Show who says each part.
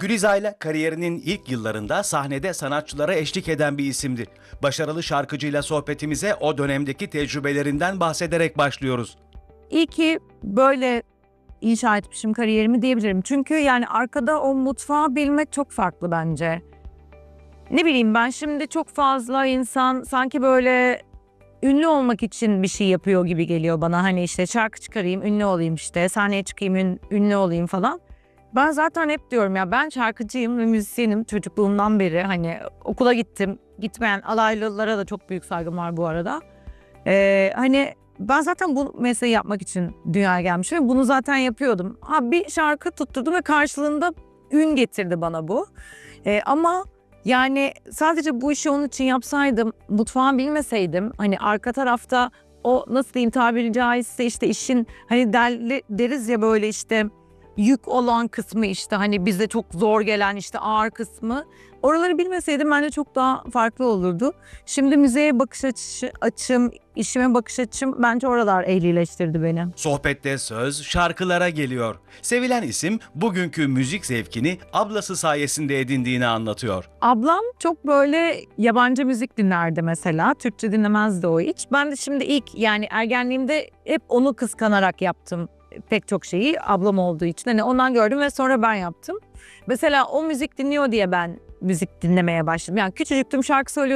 Speaker 1: Gülizayla kariyerinin ilk yıllarında sahnede sanatçılara eşlik eden bir isimdi. Başarılı şarkıcıyla sohbetimize o dönemdeki tecrübelerinden bahsederek başlıyoruz.
Speaker 2: İyi ki böyle inşa etmişim kariyerimi diyebilirim. Çünkü yani arkada o mutfağı bilmek çok farklı bence. Ne bileyim ben şimdi çok fazla insan sanki böyle ünlü olmak için bir şey yapıyor gibi geliyor bana. Hani işte şarkı çıkarayım, ünlü olayım işte, sahneye çıkayım, ünlü olayım falan. Ben zaten hep diyorum ya ben şarkıcıyım ve müzisyenim çocukluğumdan beri. Hani okula gittim, gitmeyen alaylılara da çok büyük saygım var bu arada. Hani ben zaten bu mesleği yapmak için dünyaya gelmişim ve bunu zaten yapıyordum. Bir şarkı tutturdum ve karşılığında ün getirdi bana bu. Ama yani sadece bu işi onun için yapsaydım, mutfağı bilmeseydim, hani arka tarafta o nasıl diyeyim tabiri caizse işte işin hani deriz ya böyle işte yük olan kısmı işte hani bize çok zor gelen işte ağır kısmı. Oraları bilmeseydim bence çok daha farklı olurdu. Şimdi müziğe bakış açım, işime bakış açım bence oralar ehlileştirdi beni.
Speaker 1: Sohbette söz şarkılara geliyor. Sevilen isim bugünkü müzik zevkini ablası sayesinde edindiğini anlatıyor.
Speaker 2: Ablam çok böyle yabancı müzik dinlerdi mesela. Türkçe dinlemezdi o hiç. Ben de şimdi ilk yani ergenliğimde hep onu kıskanarak yaptım pek çok şeyi ablam olduğu için. Hani ondan gördüm ve sonra ben yaptım. Mesela o müzik dinliyor diye ben müzik dinlemeye başladım. Yani küçücüktüm şarkı söylüyordum.